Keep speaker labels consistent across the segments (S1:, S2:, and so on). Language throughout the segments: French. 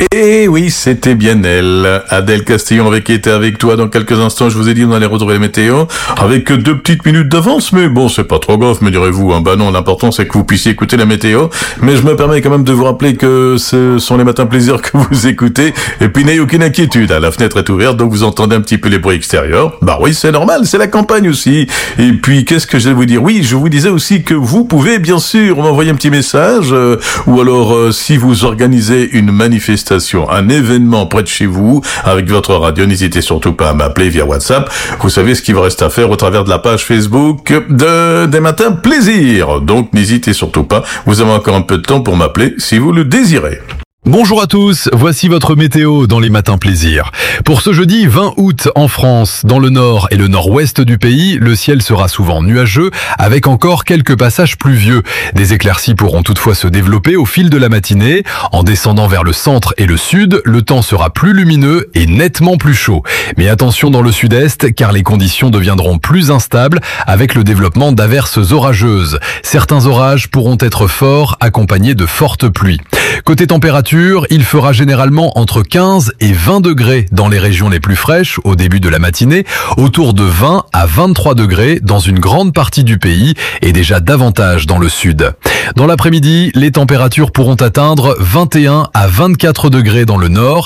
S1: Et oui, c'était bien elle, Adèle Castillon, qui était avec toi dans quelques instants. Je vous ai dit, on allait retrouver les météos avec 2 petites minutes d'avance, mais bon, c'est pas trop grave, me direz-vous. Bah non, l'important c'est que vous puissiez écouter la météo. Mais je me permets quand même de vous rappeler que ce sont les matins plaisir que vous écoutez. Et puis n'ayez aucune inquiétude, la fenêtre est ouverte, donc vous entendez un petit peu les bruits extérieurs. Bah oui, c'est normal, c'est la campagne aussi. Et puis qu'est-ce que je vais vous dire? Oui, je vous disais aussi que vous pouvez bien sûr m'envoyer un petit message, ou alors si vous organisez une manifestation, un événement près de chez vous avec votre radio, n'hésitez surtout pas à m'appeler via WhatsApp. Vous savez ce qu'il vous reste à faire au travers de la page Facebook des Matins Plaisir. Donc n'hésitez surtout pas, vous avez encore un peu de temps pour m'appeler si vous le désirez.
S2: Bonjour à tous, voici votre météo dans les Matins Plaisir. Pour ce jeudi 20 août en France, dans le nord et le nord-ouest du pays, le ciel sera souvent nuageux avec encore quelques passages pluvieux. Des éclaircies pourront toutefois se développer au fil de la matinée. En descendant vers le centre et le sud, le temps sera plus lumineux et nettement plus chaud. Mais attention dans le sud-est car les conditions deviendront plus instables avec le développement d'averses orageuses. Certains orages pourront être forts accompagnés de fortes pluies. Côté température, il fera généralement entre 15 et 20 degrés dans les régions les plus fraîches au début de la matinée, autour de 20 à 23 degrés dans une grande partie du pays et déjà davantage dans le sud. Dans l'après-midi, les températures pourront atteindre 21 à 24 degrés dans le nord,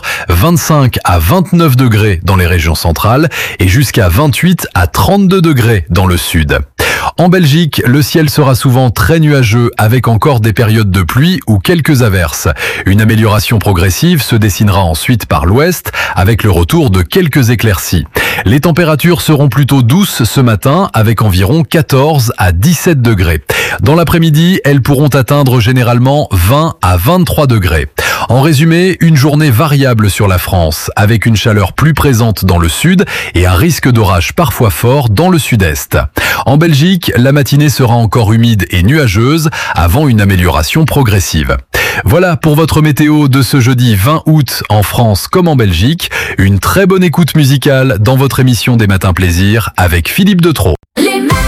S2: 25 à 29 degrés dans les régions centrales et jusqu'à 28 à 32 degrés dans le sud. En Belgique, le ciel sera souvent très nuageux avec encore des périodes de pluie ou quelques averses. Une amélioration progressive se dessinera ensuite par l'ouest avec le retour de quelques éclaircies. Les températures seront plutôt douces ce matin avec environ 14 à 17 degrés. Dans l'après-midi, elles pourront atteindre généralement 20 à 23 degrés. En résumé, une journée variable sur la France avec une chaleur plus présente dans le sud et un risque d'orage parfois fort dans le sud-est. En Belgique, la matinée sera encore humide et nuageuse avant une amélioration progressive. Voilà pour votre météo de ce jeudi 20 août en France comme en Belgique. Une très bonne écoute musicale dans votre émission des Matins Plaisir avec Philippe Detro.